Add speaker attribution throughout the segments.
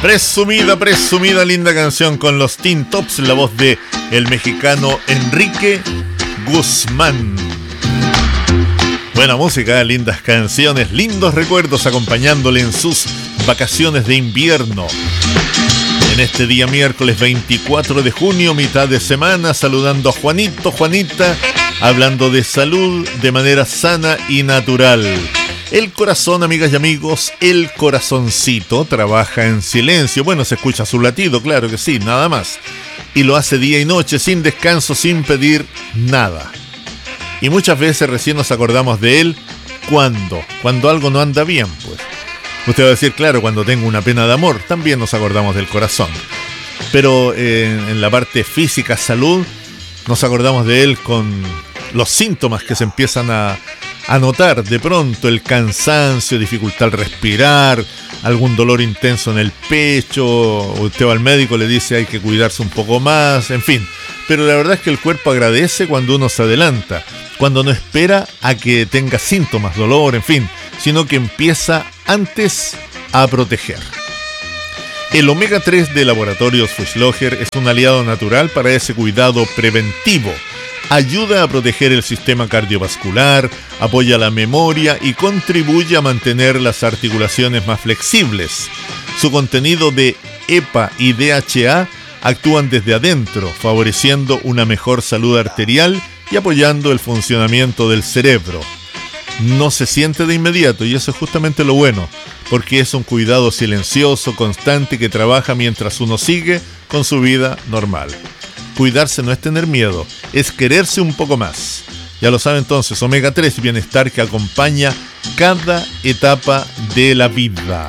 Speaker 1: Presumida linda canción con los Teen Tops, la voz de el mexicano Enrique Guzmán. Buena música, lindas canciones, lindos recuerdos acompañándole en sus vacaciones de invierno. En este día miércoles 24 de junio, mitad de semana, saludando a Juanita, hablando de salud de manera sana y natural. El corazón, amigas y amigos, el corazoncito trabaja en silencio. Bueno, se escucha su latido, claro que sí, nada más. Y lo hace día y noche, sin descanso, sin pedir nada. Y muchas veces recién nos acordamos de él cuando algo no anda bien, pues. Usted va a decir, claro, cuando tengo una pena de amor, también nos acordamos del corazón. Pero en la parte física, salud, nos acordamos de él con los síntomas que se empiezan a notar de pronto: el cansancio, dificultad al respirar, algún dolor intenso en el pecho. Usted va al médico, le dice hay que cuidarse un poco más, en fin. Pero la verdad es que el cuerpo agradece cuando uno se adelanta, cuando no espera a que tenga síntomas, dolor, en fin, sino que empieza antes a proteger. El omega 3 de Laboratorios Fuchsloger es un aliado natural para ese cuidado preventivo. Ayuda a proteger el sistema cardiovascular, apoya la memoria y contribuye a mantener las articulaciones más flexibles. Su contenido de EPA y DHA actúan desde adentro, favoreciendo una mejor salud arterial y apoyando el funcionamiento del cerebro. No se siente de inmediato, y eso es justamente lo bueno, porque es un cuidado silencioso, constante, que trabaja mientras uno sigue con su vida normal. Cuidarse no es tener miedo, es quererse un poco más. Ya lo sabe entonces, omega 3, bienestar que acompaña cada etapa de la vida.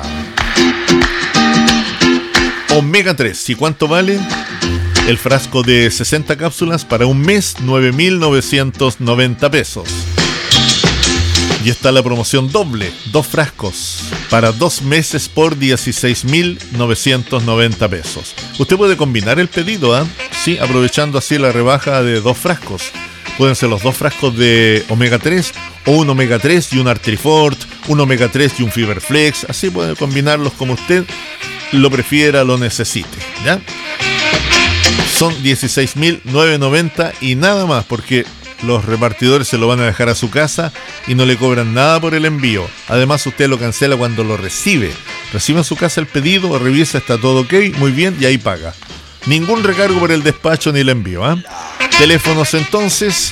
Speaker 1: Omega 3, ¿y cuánto vale? El frasco de 60 cápsulas para un mes, 9.990 pesos. Y está la promoción doble, 2 frascos para 2 meses por 16.990 pesos. Usted puede combinar el pedido, sí, aprovechando así la rebaja de 2 frascos. Pueden ser los 2 frascos de omega 3 o un omega 3 y un Artrifort, un omega 3 y un Fiberflex. Así puede combinarlos como usted lo prefiera, lo necesite, ¿ya? Son 16.990 y nada más, porque los repartidores se lo van a dejar a su casa y no le cobran nada por el envío. Además, usted lo cancela cuando lo recibe. Recibe en su casa el pedido, revisa, está todo ok, muy bien, y ahí paga. Ningún recargo por el despacho ni el envío, ¿eh? Teléfonos entonces.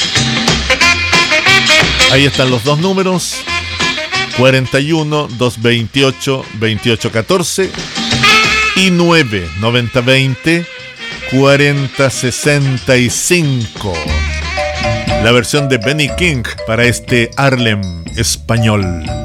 Speaker 1: Ahí están los 2 números: 41 228 2814 y 9 9020 4065. La versión de Benny King para este Harlem español.